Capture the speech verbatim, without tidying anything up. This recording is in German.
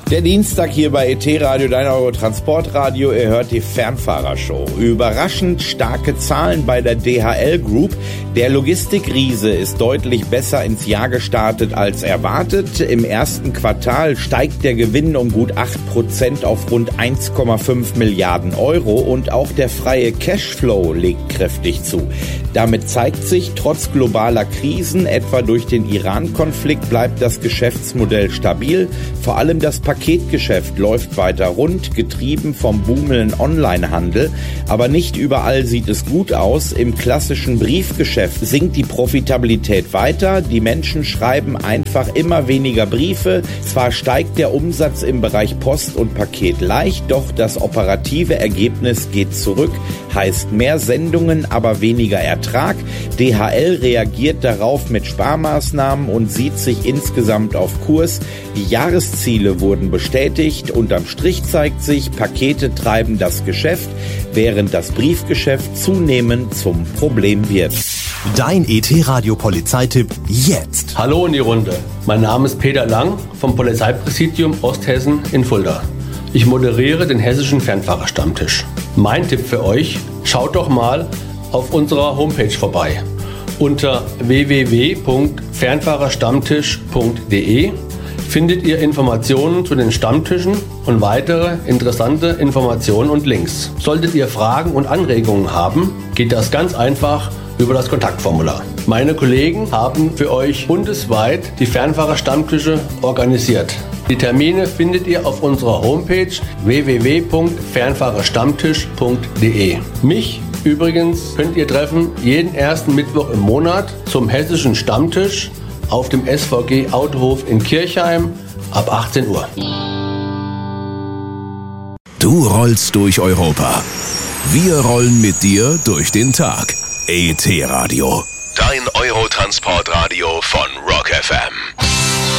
Der Dienstag hier bei E T-Radio, dein Eurotransportradio. Ihr hört die Fernfahrershow. Überraschend starke Zahlen bei der D H L Group. Der Logistikriese ist deutlich besser ins Jahr gestartet als erwartet. Im ersten Quartal steigt der Gewinn um gut acht Prozent auf rund eins Komma fünf Milliarden Euro und auch der freie Cashflow legt kräftig zu. Damit zeigt sich, trotz globaler Krisen, etwa durch den Iran-Konflikt, bleibt das Geschäftsmodell stabil. Vor allem das Paketgeschäft läuft weiter rund, getrieben vom boomenden Onlinehandel. Aber nicht überall sieht es gut aus. Im klassischen Briefgeschäft sinkt die Profitabilität weiter. Die Menschen schreiben einfach immer weniger Briefe. Zwar steigt der Umsatz im Bereich Post und Paket leicht, doch das operative Ergebnis geht zurück. Heißt mehr Sendungen, aber weniger Ertrag. D H L reagiert darauf mit Sparmaßnahmen und sieht sich insgesamt auf Kurs. Die Jahresziele wurden bestätigt. Unterm Strich zeigt sich, Pakete treiben das Geschäft, während das Briefgeschäft zunehmend zum Problem wird. Dein E T-Radio-Polizeitipp jetzt. Hallo in die Runde. Mein Name ist Peter Lang vom Polizeipräsidium Osthessen in Fulda. Ich moderiere den hessischen Fernfahrerstammtisch. Mein Tipp für euch, schaut doch mal auf unserer Homepage vorbei. Unter w w w punkt fernfahrerstammtisch punkt d e findet ihr Informationen zu den Stammtischen und weitere interessante Informationen und Links. Solltet ihr Fragen und Anregungen haben, geht das ganz einfach über das Kontaktformular. Meine Kollegen haben für euch bundesweit die Fernfahrerstammtische organisiert. Die Termine findet ihr auf unserer Homepage w w w punkt fernfahrerstammtisch punkt d e. Mich übrigens könnt ihr treffen jeden ersten Mittwoch im Monat zum hessischen Stammtisch auf dem S V G Autohof in Kirchheim ab achtzehn Uhr. Du rollst durch Europa. Wir rollen mit dir durch den Tag. E T-Radio. Dein Eurotransportradio von Rock F M.